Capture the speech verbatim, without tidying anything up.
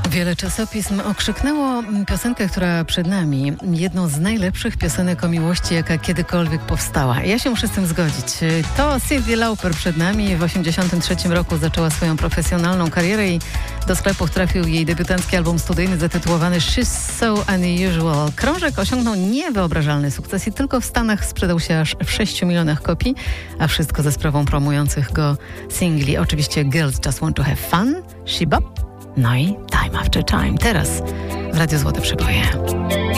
Wiele czasopism okrzyknęło piosenkę, która przed nami, jedną z najlepszych piosenek o miłości, jaka kiedykolwiek powstała. Ja się muszę z tym zgodzić. To Cyndi Lauper przed nami. W osiemdziesiątym trzecim roku zaczęła swoją profesjonalną karierę i do sklepów trafił jej debiutancki album studyjny zatytułowany She's So Unusual. Krążek osiągnął niewyobrażalny sukces i tylko w Stanach sprzedał się aż w sześciu milionach kopii, a wszystko ze sprawą promujących go singli. Oczywiście Girls Just Want to Have Fun, She Bop, no i Time After Time. Teraz w Radiu Złote Przeboje.